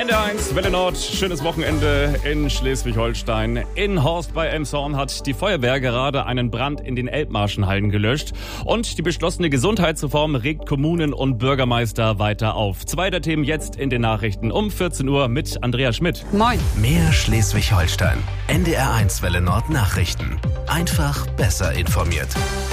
NDR1, Welle Nord, schönes Wochenende in Schleswig-Holstein. In Horst bei Elmshorn hat die Feuerwehr gerade einen Brand in den Elbmarschenhallen gelöscht. Und die beschlossene Gesundheitsreform regt Kommunen und Bürgermeister weiter auf. Zwei der Themen jetzt in den Nachrichten um 14 Uhr mit Andrea Schmidt. Moin. Mehr Schleswig-Holstein. NDR1 Welle Nord Nachrichten. Einfach besser informiert.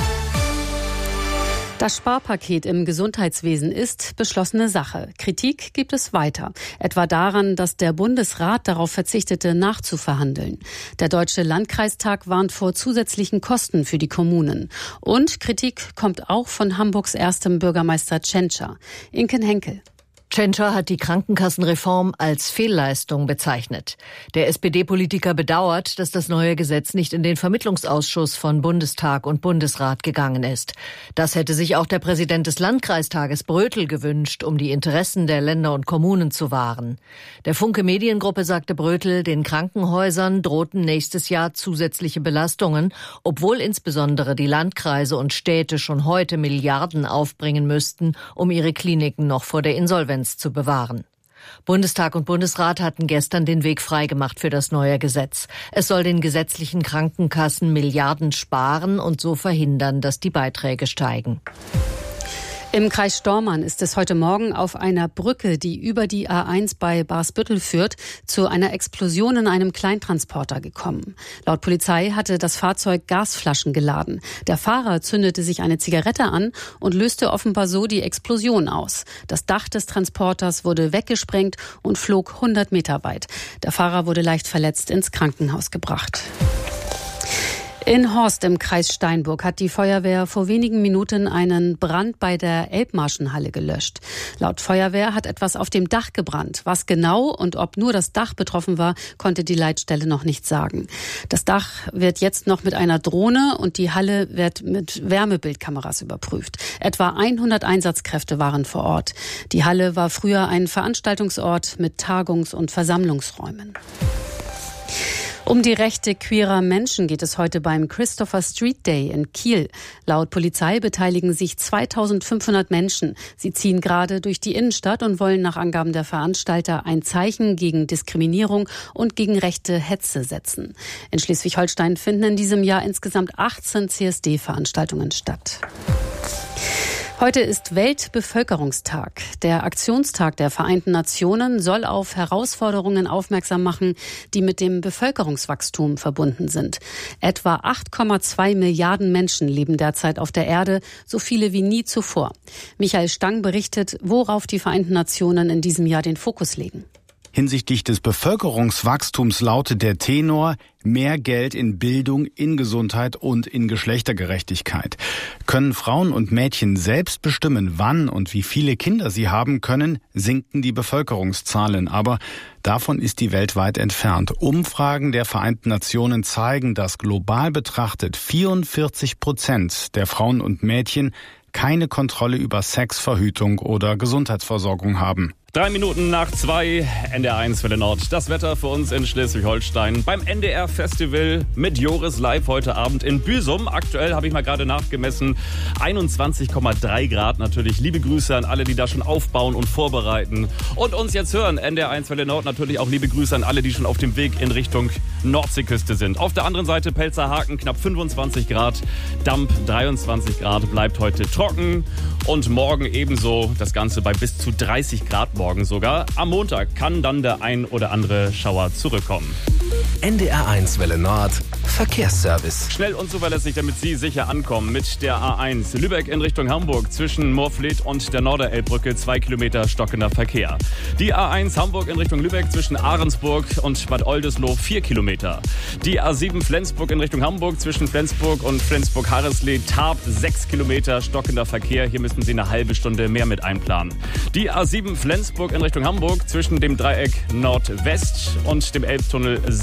Das Sparpaket im Gesundheitswesen ist beschlossene Sache. Kritik gibt es weiter. Etwa daran, dass der Bundesrat darauf verzichtete, nachzuverhandeln. Der Deutsche Landkreistag warnt vor zusätzlichen Kosten für die Kommunen. Und Kritik kommt auch von Hamburgs erstem Bürgermeister Tschentscher. Inken Henkel. Tschentscher hat die Krankenkassenreform als Fehlleistung bezeichnet. Der SPD-Politiker bedauert, dass das neue Gesetz nicht in den Vermittlungsausschuss von Bundestag und Bundesrat gegangen ist. Das hätte sich auch der Präsident des Landkreistages Brötel gewünscht, um die Interessen der Länder und Kommunen zu wahren. Der Funke Mediengruppe sagte Brötel, den Krankenhäusern drohten nächstes Jahr zusätzliche Belastungen, obwohl insbesondere die Landkreise und Städte schon heute Milliarden aufbringen müssten, um ihre Kliniken noch vor der Insolvenz zu bewahren. Bundestag und Bundesrat hatten gestern den Weg freigemacht für das neue Gesetz. Es soll den gesetzlichen Krankenkassen Milliarden sparen und so verhindern, dass die Beiträge steigen. Im Kreis Stormarn ist es heute Morgen auf einer Brücke, die über die A1 bei Barsbüttel führt, zu einer Explosion in einem Kleintransporter gekommen. Laut Polizei hatte das Fahrzeug Gasflaschen geladen. Der Fahrer zündete sich eine Zigarette an und löste offenbar so die Explosion aus. Das Dach des Transporters wurde weggesprengt und flog 100 Meter weit. Der Fahrer wurde leicht verletzt ins Krankenhaus gebracht. In Horst im Kreis Steinburg hat die Feuerwehr vor wenigen Minuten einen Brand bei der Elbmarschenhalle gelöscht. Laut Feuerwehr hat etwas auf dem Dach gebrannt. Was genau und ob nur das Dach betroffen war, konnte die Leitstelle noch nicht sagen. Das Dach wird jetzt noch mit einer Drohne und die Halle wird mit Wärmebildkameras überprüft. Etwa 100 Einsatzkräfte waren vor Ort. Die Halle war früher ein Veranstaltungsort mit Tagungs- und Versammlungsräumen. Um die Rechte queerer Menschen geht es heute beim Christopher Street Day in Kiel. Laut Polizei beteiligen sich 2500 Menschen. Sie ziehen gerade durch die Innenstadt und wollen nach Angaben der Veranstalter ein Zeichen gegen Diskriminierung und gegen rechte Hetze setzen. In Schleswig-Holstein finden in diesem Jahr insgesamt 18 CSD-Veranstaltungen statt. Heute ist Weltbevölkerungstag. Der Aktionstag der Vereinten Nationen soll auf Herausforderungen aufmerksam machen, die mit dem Bevölkerungswachstum verbunden sind. Etwa 8,2 Milliarden Menschen leben derzeit auf der Erde, so viele wie nie zuvor. Michael Stang berichtet, worauf die Vereinten Nationen in diesem Jahr den Fokus legen. Hinsichtlich des Bevölkerungswachstums lautet der Tenor: mehr Geld in Bildung, in Gesundheit und in Geschlechtergerechtigkeit. Können Frauen und Mädchen selbst bestimmen, wann und wie viele Kinder sie haben können, sinken die Bevölkerungszahlen. Aber davon ist die Welt weit entfernt. Umfragen der Vereinten Nationen zeigen, dass global betrachtet 44% der Frauen und Mädchen keine Kontrolle über Sex, Verhütung oder Gesundheitsversorgung haben. 3 Minuten nach 2, NDR1 Welle Nord. Das Wetter für uns in Schleswig-Holstein beim NDR-Festival mit Joris live heute Abend in Büsum. Aktuell habe ich mal gerade nachgemessen, 21,3 Grad natürlich. Liebe Grüße an alle, die da schon aufbauen und vorbereiten und uns jetzt hören. NDR1 Welle Nord, natürlich auch liebe Grüße an alle, die schon auf dem Weg in Richtung Nordseeküste sind. Auf der anderen Seite Pelzerhaken, knapp 25 Grad, Damp 23 Grad, bleibt heute trocken und morgen ebenso, das Ganze bei bis zu 30 Grad morgen sogar. Am Montag kann dann der ein oder andere Schauer zurückkommen. NDR1 Welle Nord Verkehrsservice. Schnell und zuverlässig, damit Sie sicher ankommen mit der A1. Lübeck in Richtung Hamburg zwischen Moorfleet und der Norderelbbrücke 2 Kilometer stockender Verkehr. Die A1 Hamburg in Richtung Lübeck zwischen Ahrensburg und Bad Oldesloe 4 Kilometer. Die A7 Flensburg in Richtung Hamburg zwischen Flensburg und Flensburg-Harreslee Tarp 6 Kilometer stockender Verkehr. Hier müssen Sie eine halbe Stunde mehr mit einplanen. Die A7 Flensburg in Richtung Hamburg zwischen dem Dreieck Nordwest und dem Elbtunnel 6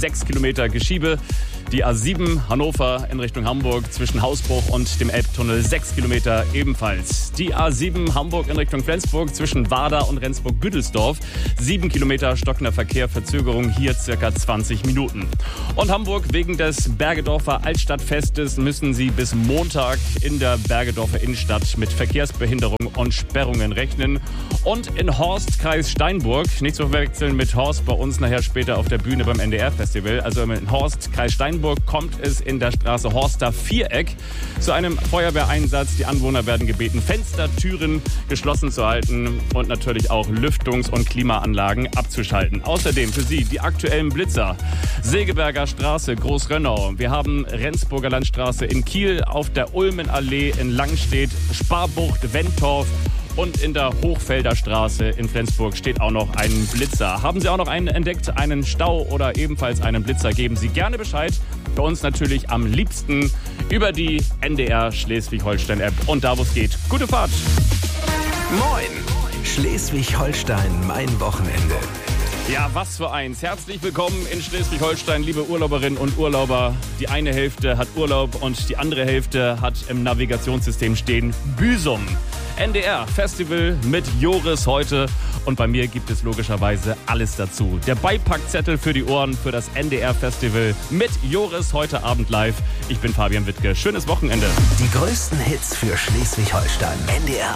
6 Kilometer Geschiebe. Die A7 Hannover in Richtung Hamburg zwischen Hausbruch und dem Elbtunnel 6 Kilometer ebenfalls. Die A7 Hamburg in Richtung Flensburg zwischen Warda und Rendsburg-Büdelsdorf 7 Kilometer stockender Verkehr, Verzögerung hier circa 20 Minuten. Und Hamburg wegen des Bergedorfer Altstadtfestes müssen Sie bis Montag in der Bergedorfer Innenstadt mit Verkehrsbehinderung und Sperrungen rechnen. Und in Horst, Kreis Steinburg, nicht zu verwechseln mit Horst bei uns nachher später auf der Bühne beim NDR-Festival, also in Horst, Kreis Steinburg, kommt es in der Straße Horster Viereck zu einem Feuerwehreinsatz. Die Anwohner werden gebeten, Fenster, Türen geschlossen zu halten und natürlich auch Lüftungs- und Klimaanlagen abzuschalten. Außerdem für Sie die aktuellen Blitzer. Segeberger Straße, Großrönnau. Wir haben Rendsburger Landstraße in Kiel, auf der Ulmenallee in Langstedt, Sparbucht, Wentorf. Und in der Hochfelder Straße in Flensburg steht auch noch ein Blitzer. Haben Sie auch noch einen entdeckt, einen Stau oder ebenfalls einen Blitzer, geben Sie gerne Bescheid. Bei uns natürlich am liebsten über die NDR Schleswig-Holstein-App. Und da, wo es geht, gute Fahrt. Moin! Schleswig-Holstein, mein Wochenende. Ja, was für eins. Herzlich willkommen in Schleswig-Holstein, liebe Urlauberinnen und Urlauber. Die eine Hälfte hat Urlaub und die andere Hälfte hat im Navigationssystem stehen Büsum. NDR Festival mit Joris heute und bei mir gibt es logischerweise alles dazu. Der Beipackzettel für die Ohren für das NDR Festival mit Joris heute Abend live. Ich bin Fabian Wittke. Schönes Wochenende. Die größten Hits für Schleswig-Holstein. NDR